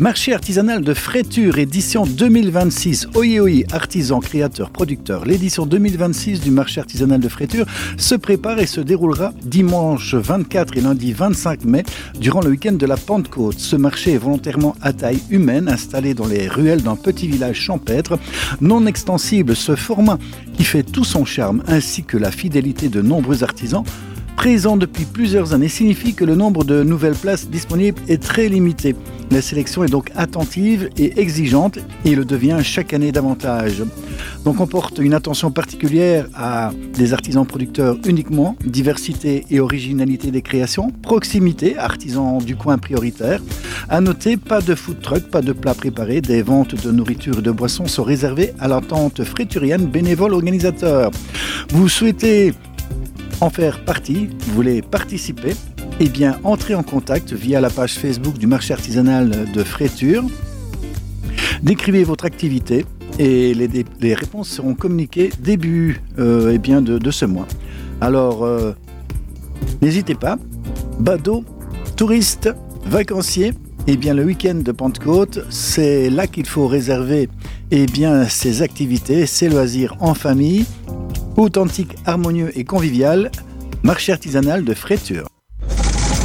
Marché artisanal de Fréture, édition 2026. Oyez, oyez, artisans, créateurs, producteurs. L'édition 2026 du marché artisanal de Fréture se prépare et se déroulera dimanche 24 et lundi 25 mai durant le week-end de la Pentecôte. Ce marché est volontairement à taille humaine, installé dans les ruelles d'un petit village champêtre, non extensible. Ce format qui fait tout son charme ainsi que la fidélité de nombreux artisans présent depuis plusieurs années signifie que le nombre de nouvelles places disponibles est très limité. La sélection est donc attentive et exigeante et le devient chaque année davantage. Donc on porte une attention particulière à des artisans producteurs uniquement, diversité et originalité des créations, proximité, artisans du coin prioritaire. À noter, pas de food truck, pas de plats préparés, des ventes de nourriture et de boissons sont réservées à l'attente fréturienne bénévole organisateur. Vous souhaitez en faire partie, vous voulez participer, eh bien entrez en contact via la page Facebook du marché artisanal de Fréture. Décrivez votre activité et les réponses seront communiquées début de ce mois. Alors, n'hésitez pas, badauds, touristes, vacanciers, eh bien le week-end de Pentecôte, c'est là qu'il faut réserver ses activités, ses loisirs en famille, authentique, harmonieux et convivial, marché artisanal de Fréture.